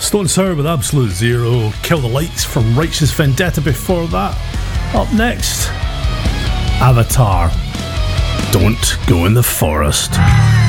Stone Sour with Absolute Zero. Kill the Lights from Righteous Vendetta before that. Up next, Avatar. Don't Go in the Forest.